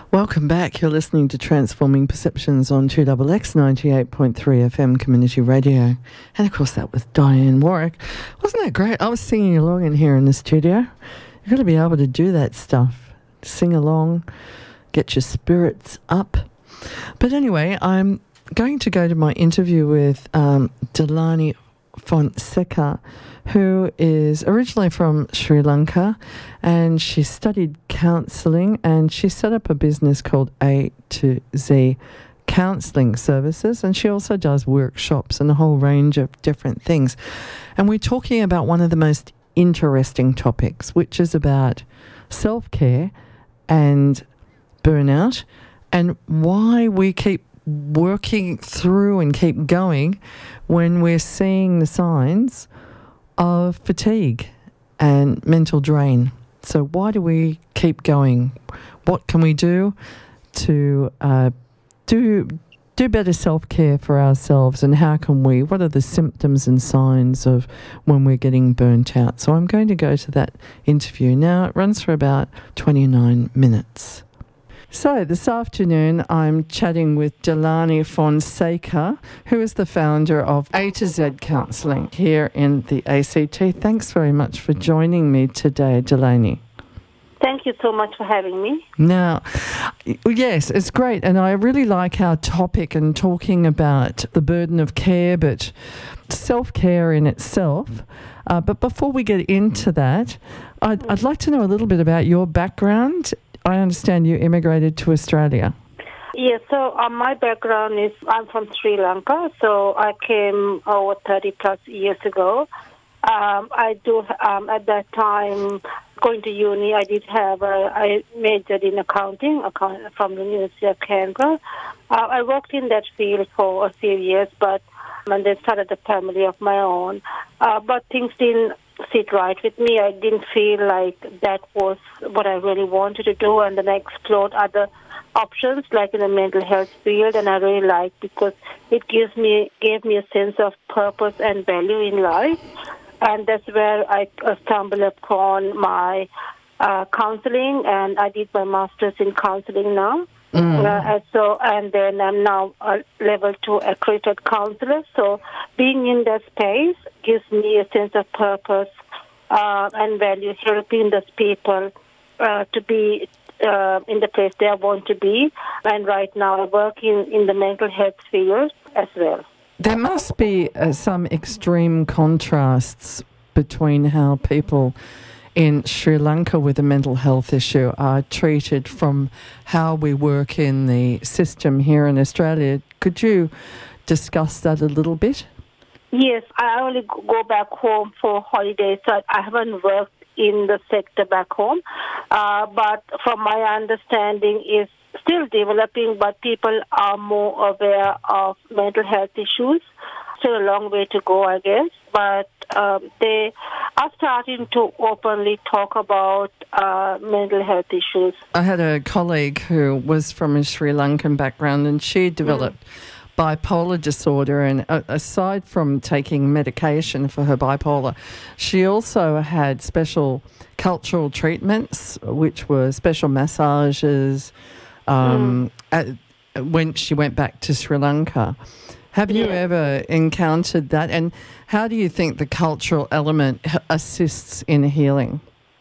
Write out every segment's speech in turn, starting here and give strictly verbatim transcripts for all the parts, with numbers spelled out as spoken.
Welcome back. You're listening to Transforming Perceptions on two X X ninety-eight point three F M Community Radio. And of course that was Diane Warwick. Wasn't that great? I was singing along in here in the studio. You've got to be able to do that stuff. Sing along, get your spirits up. But anyway, I'm going to go to my interview with um, Delani Fonseca, who is originally from Sri Lanka, and she studied counselling, and she set up a business called A to Z Counselling Services, and she also does workshops and a whole range of different things. And we're talking about one of the most interesting topics, which is about self-care and burnout, and why we keep working through and keep going when we're seeing the signs of fatigue and mental drain. So why do we keep going? What can we do to uh, do do better self-care for ourselves, and how can we, what are the symptoms and signs of when we're getting burnt out? So I'm going to go to that interview now. It runs for about twenty-nine minutes. So this afternoon I'm chatting with Delani Fonseca, who is the founder of A to Z Counselling here in the A C T. Thanks very much for joining me today, Delani. Thank you so much for having me. Now, yes, it's great. And I really like our topic and talking about the burden of care, but self-care in itself. Uh, but before we get into that, I'd, I'd like to know a little bit about your background. I understand you immigrated to Australia. Yes, so uh, my background is I'm from Sri Lanka, so I came over thirty plus years ago. Um, I do, um, at that time, going to uni, I did have, a, I majored in accounting account, from the University of Canberra. Uh, I worked in that field for a few years, but and then started a family of my own. Uh, but things didn't sit right with me. I didn't feel like that was what I really wanted to do, and then I explored other options like in the mental health field, and I really liked because it gives me gave me a sense of purpose and value in life, and that's where I uh, stumbled upon my uh, counseling, and I did my master's in counseling now. Mm. Uh, and so, and then I'm now a level two accredited counselor. So being in that space gives me a sense of purpose uh, and value, helping those people uh, to be uh, in the place they want to be. And right now I work in, in the mental health field as well. There must be uh, some extreme contrasts between how people in Sri Lanka with a mental health issue are treated from how we work in the system here in Australia. Could you discuss that a little bit? Yes, I only go back home for holidays, so I haven't worked in the sector back home. Uh, but from my understanding, is still developing, but people are more aware of mental health issues. Still a long way to go, I guess, but um, they are starting to openly talk about uh, mental health issues. I had a colleague who was from a Sri Lankan background, and she developed mm. bipolar disorder, and uh, aside from taking medication for her bipolar, she also had special cultural treatments, which were special massages um, mm. at, when she went back to Sri Lanka. Have you yeah. ever encountered that? And how do you think the cultural element assists in healing?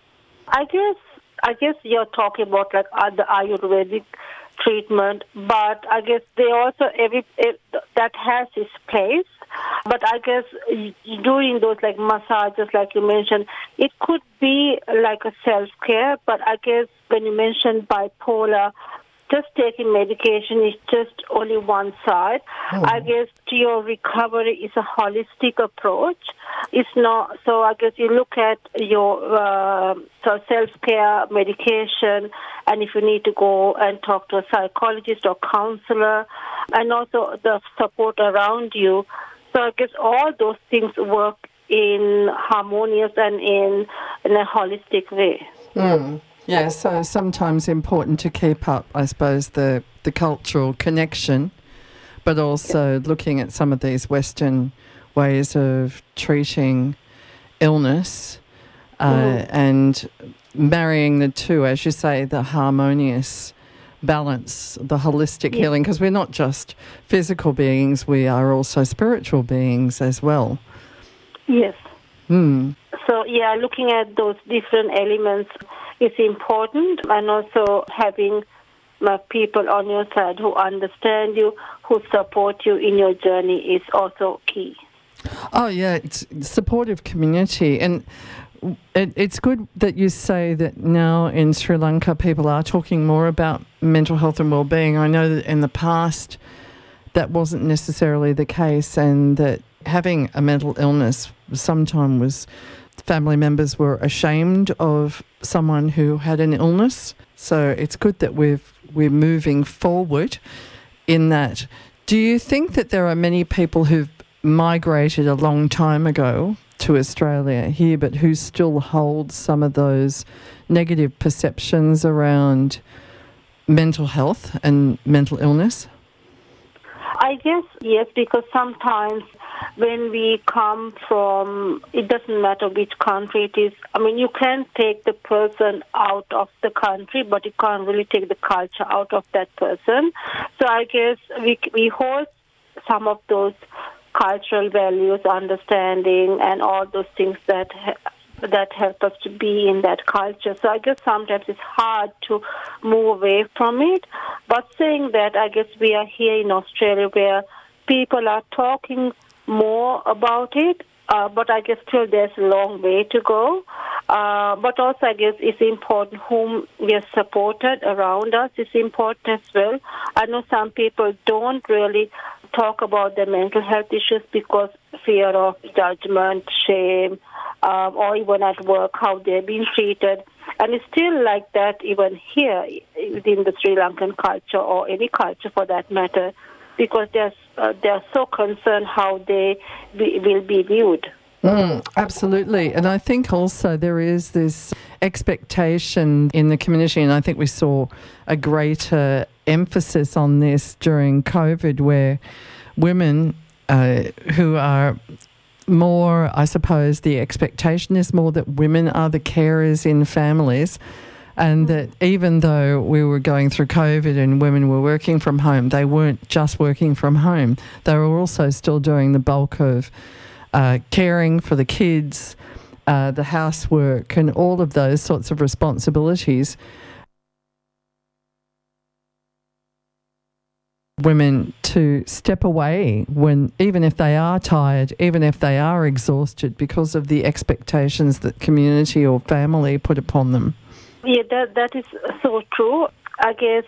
I guess I guess you're talking about like uh, the Ayurvedic treatment, but I guess they also every it, that has its place. But I guess doing those like massages, like you mentioned, it could be like a self-care. But I guess when you mentioned bipolar, just taking medication is just only one side. Oh. I guess to your recovery is a holistic approach. It's not, so I guess you look at your uh, so self-care medication, and if you need to go and talk to a psychologist or counselor, and also the support around you. So I guess all those things work in harmonious and in, in a holistic way. Mm. Yeah, so sometimes important to keep up, I suppose, the, the cultural connection, but also looking at some of these Western ways of treating illness uh, mm. and marrying the two, as you say, the harmonious balance, the holistic healing, because we're not just physical beings, we are also spiritual beings as well. Yes. Mm. So, yeah, looking at those different elements is important, and also having uh, people on your side who understand you, who support you in your journey is also key. Oh, yeah, it's supportive community. And it, it's good that you say that now in Sri Lanka people are talking more about mental health and well-being. I know that in the past that wasn't necessarily the case, and that having a mental illness sometimes was family members were ashamed of someone who had an illness. So it's good that we've, we're moving forward in that. Do you think that there are many people who've migrated a long time ago to Australia here, but who still hold some of those negative perceptions around mental health and mental illness? I guess yes, because sometimes when we come from, it doesn't matter which country it is. I mean, you can take the person out of the country, but you can't really take the culture out of that person. So I guess we we hold some of those cultural values, understanding, and all those things that that help us to be in that culture. So I guess sometimes it's hard to move away from it. But saying that, I guess we are here in Australia where people are talking more about it, uh, but I guess still there's a long way to go. Uh, but also I guess it's important whom we are supported around us. It's important as well. I know some people don't really talk about their mental health issues because fear of judgment, shame, um, or even at work, how they're being treated. And it's still like that even here within the Sri Lankan culture, or any culture for that matter, because they're, uh, they're so concerned how they be, will be viewed. Mm, absolutely. And I think also there is this expectation in the community, and I think we saw a greater emphasis on this during COVID, where women uh, who are more, I suppose the expectation is more that women are the carers in families, and that even though we were going through COVID and women were working from home, they weren't just working from home. They were also still doing the bulk of uh, caring for the kids, uh, the housework, and all of those sorts of responsibilities. Women to step away when, even if they are tired, even if they are exhausted, because of the expectations that community or family put upon them. Yeah, that that is so true. I guess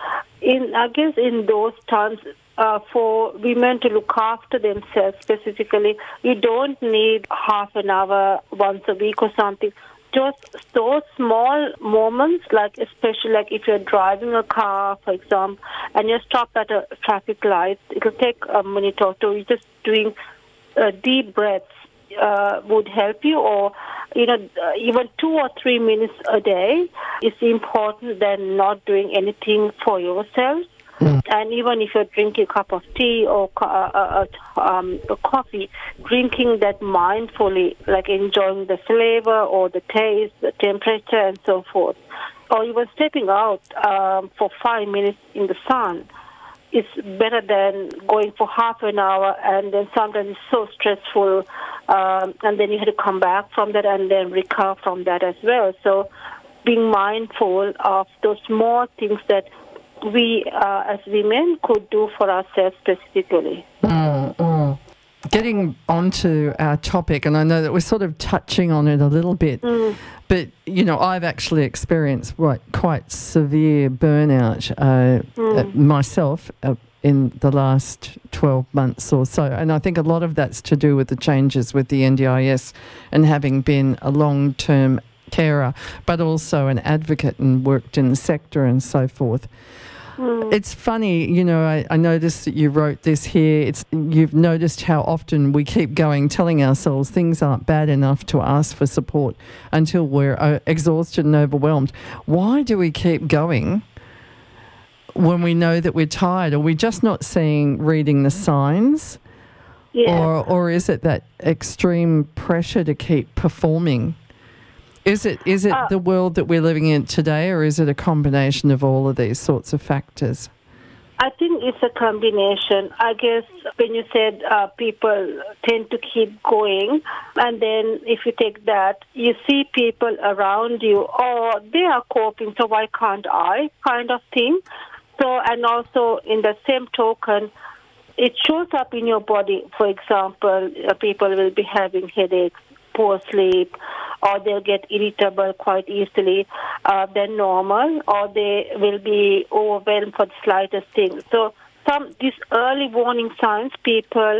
in I guess in those times, uh, for women to look after themselves specifically, you don't need half an hour once a week or something. Just those small moments, like especially like if you're driving a car, for example, and you stop at a traffic light, it'll take a minute or two. You're just doing uh, deep breaths uh, would help you, or you know, uh, even two or three minutes a day is important than not doing anything for yourself. Mm. And even if you're drinking a cup of tea or uh, uh, um, a coffee, drinking that mindfully, like enjoying the flavor or the taste, the temperature, and so forth. Or even stepping out um, for five minutes in the sun is better than going for half an hour, and then sometimes it's so stressful, um, and then you have to come back from that and then recover from that as well. So being mindful of those small things that we uh, as women could do for ourselves specifically. Mm, mm. Getting onto our topic, and I know that we're sort of touching on it a little bit, mm. but, you know, I've actually experienced quite, quite severe burnout uh, mm. myself uh, in the last twelve months or so, and I think a lot of that's to do with the changes with the N D I S and having been a long-term carer, but also an advocate and worked in the sector and so forth. Mm. It's funny, you know, I, I noticed that you wrote this here. It's you've noticed how often we keep going, telling ourselves things aren't bad enough to ask for support until we're uh, exhausted and overwhelmed. Why do we keep going when we know that we're tired? Are we just not seeing, reading the signs? Yeah. Or, or is it that extreme pressure to keep performing? Is it is it Uh, the world that we're living in today, or is it a combination of all of these sorts of factors? I think it's a combination. I guess when you said uh, people tend to keep going, and then if you take that, you see people around you, oh, they are coping, so why can't I, kind of thing. So, and also in the same token, it shows up in your body. For example, uh, people will be having headaches, poor sleep, or they'll get irritable quite easily uh, than normal, or they will be overwhelmed for the slightest thing. So some these early warning signs people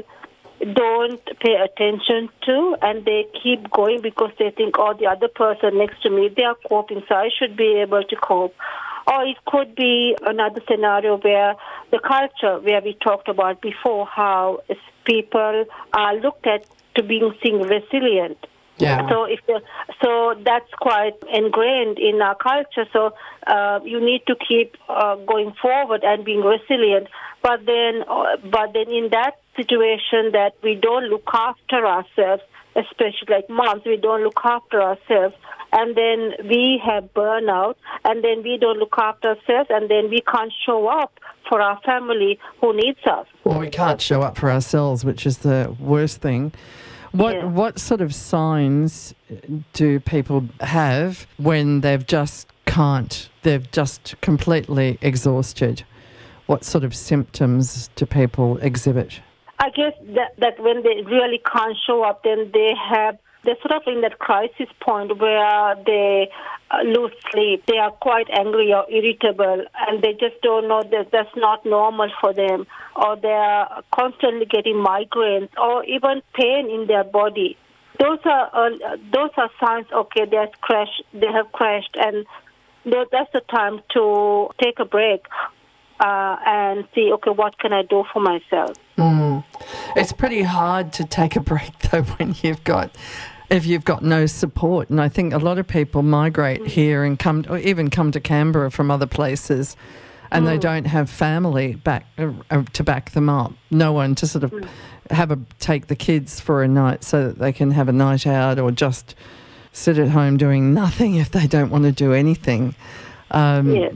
don't pay attention to, and they keep going because they think, oh, the other person next to me, they are coping, so I should be able to cope. Or it could be another scenario where the culture, where we talked about before, how people are looked at to being seen resilient. Yeah. So if the, so that's quite ingrained in our culture. So uh, you need to keep uh, going forward and being resilient. But then, uh, but then in that situation that we don't look after ourselves, especially like moms, we don't look after ourselves, and then we have burnout, and then we don't look after ourselves, and then we can't show up for our family who needs us. Or we can't show up for ourselves, which is the worst thing. What Yeah. what sort of signs do people have when they've just can't, they've just completely exhausted? What sort of symptoms do people exhibit? I guess that, that when they really can't show up, then they have, they're sort of in that crisis point where they uh, lose sleep. They are quite angry or irritable, and they just don't know that that's not normal for them. Or they are constantly getting migraines or even pain in their body. Those are uh, those are signs, okay, they have crashed, they have crashed, and th- that's the time to take a break uh, and see, okay, what can I do for myself? Mm. It's pretty hard to take a break though when you've got, if you've got no support. And I think a lot of people migrate mm. here and come, or even come to Canberra from other places, and mm. they don't have family back uh, to back them up. No one to sort of mm. have a take the kids for a night so that they can have a night out, or just sit at home doing nothing if they don't want to do anything. Um, yeah.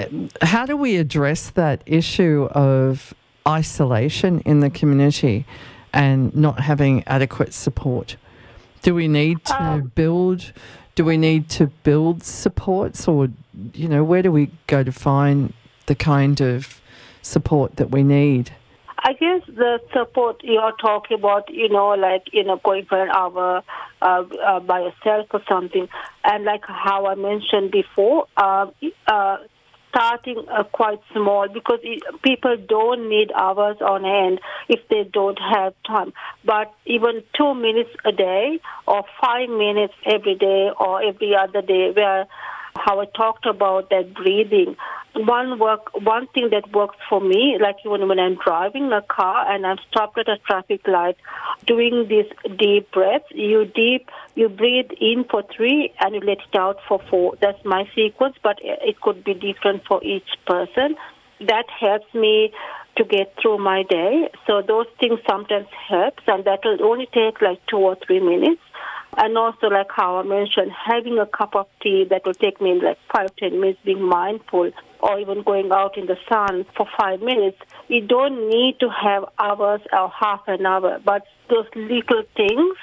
How do we address that issue of isolation in the community and not having adequate support? Do we need to um, build, do we need to build supports, or, you know, where do we go to find the kind of support that we need? I guess the support you're talking about, you know, like, you know, going for an hour uh, uh, by yourself or something, and like how I mentioned before, uh, uh, starting uh, quite small, because it, people don't need hours on end if they don't have time. But even two minutes a day or five minutes every day or every other day, where how I talked about that breathing. One work, one thing that works for me, like even when I'm driving a car and I'm stopped at a traffic light, doing these deep breaths. You deep, you breathe in for three and you let it out for four. That's my sequence, but it could be different for each person. That helps me to get through my day. So those things sometimes helps, and that will only take like two or three minutes. And also, like how I mentioned, having a cup of tea that will take me like five, ten minutes, being mindful, or even going out in the sun for five minutes. You don't need to have hours or half an hour, but those little things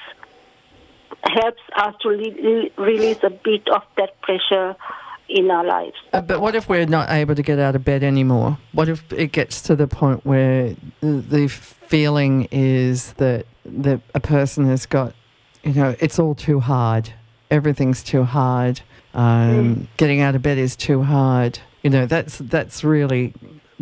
helps us to re- release a bit of that pressure in our lives. Uh, but what if we're not able to get out of bed anymore? What if it gets to the point where the feeling is that, that a person has got, you know, it's all too hard. Everything's too hard. Um, mm. Getting out of bed is too hard. You know, that's that's really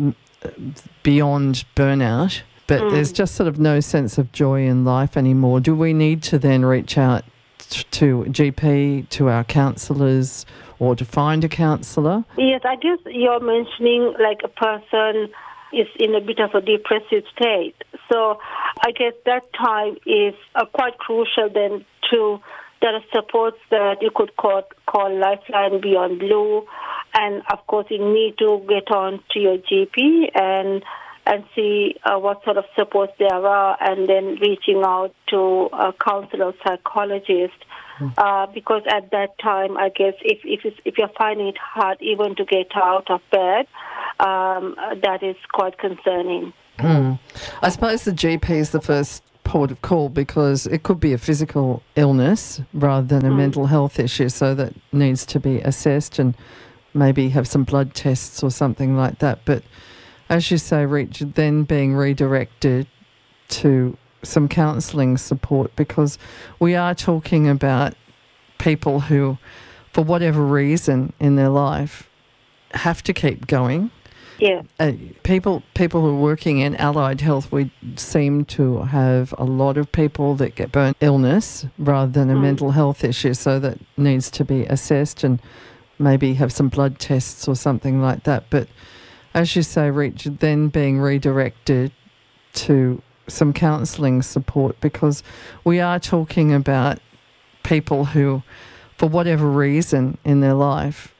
beyond burnout. But mm. there's just sort of no sense of joy in life anymore. Do we need to then reach out t- to G P, to our counsellors, or to find a counsellor? Yes, I guess you're mentioning like a person is in a bit of a depressive state. So I guess that time is uh, quite crucial then to, there are supports that you could call, call Lifeline Beyond Blue. And of course you need to get on to your G P and and see uh, what sort of supports there are, and then reaching out to a counselor or psychologist. Uh, because at that time, I guess if if, it's, if you're finding it hard even to get out of bed, um, that is quite concerning. Mm. I suppose the G P is the first port of call because it could be a physical illness rather than a mm. mental health issue, so that needs to be assessed and maybe have some blood tests or something like that. But as you say, Rich, then being redirected to some counselling support, because we are talking about people who, for whatever reason in their life, have to keep going. Yeah. Uh, people people who are working in allied health, we seem to have a lot of people that get burnt illness rather than a mm. mental health issue, so that needs to be assessed and maybe have some blood tests or something like that. But as you say, Rich, then being redirected to some counselling support, because we are talking about people who, for whatever reason in their life,